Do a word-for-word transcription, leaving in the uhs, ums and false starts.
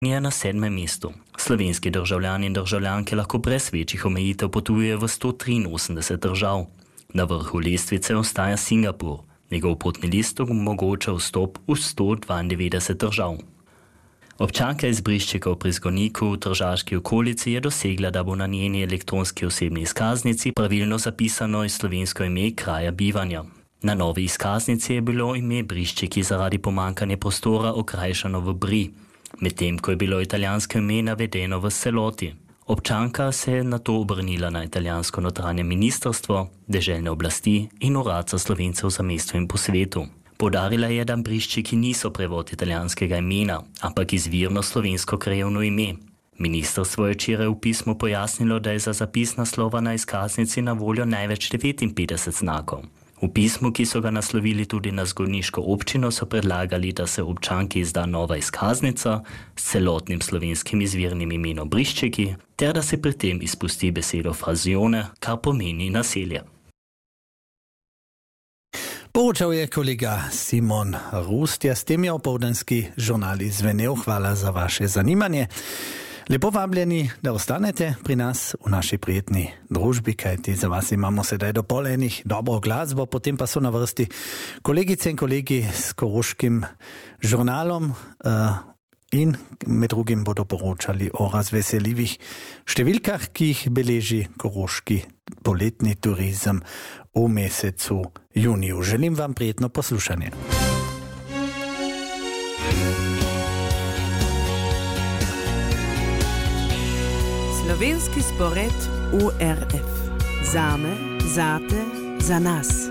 je na sedmem mestu. Slovenski državljani in državljanke lahko brez večjih omejitev potujejo v sto triinosemdeset držav. Na vrhu lestvice ostaja Singapur. Njegov potni list omogoča vstop v sto dvaindevetdeset držav. Občanka iz Briščika pri Zgorniku v tržaški okolici je dosegla, da bo na njeni elektronski osebni izkaznici pravilno zapisano slovensko ime kraja bivanja. Na novi izkaznici je bilo ime Briščiki zaradi pomankanja prostora okrajšano v Bri, medtem ko je bilo italijansko ime navedeno v celoti. Občanka se je nato obrnila na italijansko notranje ministrstvo, deželne oblasti in urad za Slovence v zamejstvu in po svetu. Poudarila je, da Briščiki niso prevod italijanskega imena, ampak izvirno slovensko krajevno ime. Ministrstvo je včeraj v pismu pojasnilo, da je za zapis naslova na izkaznici na voljo največ devetinpetdeset znakov. V pismu, ki so ga naslovili tudi na zgorniško občino, so predlagali, da se občanki izda nova izkaznica s celotnim slovenskim izvirnim imenom Briščiki, ter da se pri tem izpusti besedo frazione, kar pomeni naselje. Poročal je kolega Simon Rustja, s tem je opoldanski žurnal izvenel. Hvala za vaše zanimanje. Lepo vabljeni, da ostanete pri nas v naši prijetni družbi, kajti za vas imamo sedaj do pol enih dobro glasbo, potem pa so na vrsti kolegice in kolegi s koroškim žurnalom uh, in med drugim bodo poročali o razveseljivih številkah, ki jih beleži koroški poletni turizem v mesecu juniju. Želim vam prijetno poslušanje. Slovenski spored U R F. Zame, zate, za nas.